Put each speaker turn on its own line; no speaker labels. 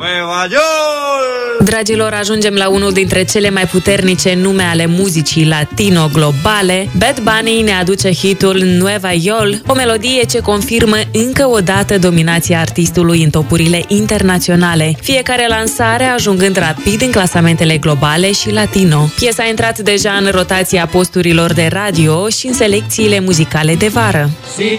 Nueva York!
Dragilor, ajungem la unul dintre cele mai puternice nume ale muzicii latino globale. Bad Bunny ne aduce hitul Nueva York, o melodie ce confirmă încă o dată dominația artistului în topurile internaționale, fiecare lansare ajungând rapid în clasamentele globale și latino. Piesa a intrat deja în rotația posturilor de radio și în selecțiile muzicale de vară.